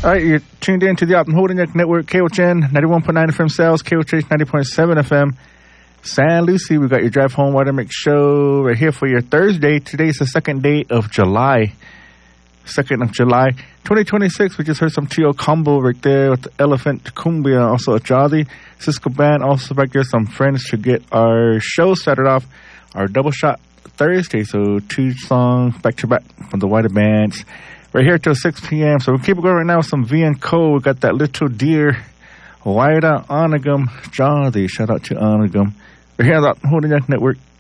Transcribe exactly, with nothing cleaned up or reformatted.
All right, you're tuned in to the Optim Holding Network, K O H N, ninety-one point nine F M Sales, K O H H, ninety point seven F M. San Lucie, we got your Drive Home Water Mix show right here for your Thursday. Today's the second day of July. second of July, twenty twenty-six. We just heard some Trio combo right there with the Elephant Cumbia, also a Jolly Cisco Band. Also back there, some friends to get our show started off, our double shot Thursday. So two songs back to back from the Wider Bands. Right here till six p.m. So we'll keep it going right now with some V and Co. We got that Little Deer, Wider, Onagum, Jolly. Shout out to Onagum. We're here on the Holding Network.